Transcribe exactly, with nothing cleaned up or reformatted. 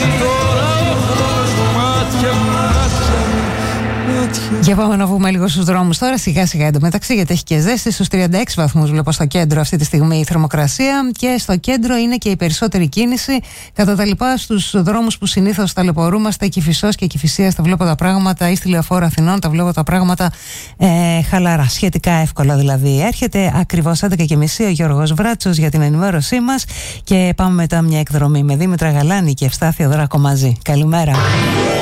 Για πάμε να βγούμε λίγο στους δρόμους τώρα, σιγά σιγά εντωμεταξύ, γιατί έχει και ζέστη. Στους τριάντα έξι βαθμούς βλέπω στο κέντρο αυτή τη στιγμή η θερμοκρασία, και στο κέντρο είναι και η περισσότερη κίνηση. Κατά τα λοιπά, στους δρόμους που συνήθως ταλαιπωρούμαστε, Κηφισός και Κηφισίας, τα βλέπω τα πράγματα, ή στη Λεωφόρο Αθηνών, τα βλέπω τα πράγματα ε, χαλαρά, σχετικά εύκολα δηλαδή. Έρχεται ακριβώς έντεκα και μισή ο Γιώργος Βράτσος για την ενημέρωσή μας, και πάμε μετά μια εκδρομή με Δήμητρα Γαλάνη και Ευστάθιο Δράκο μαζί. Καλημέρα.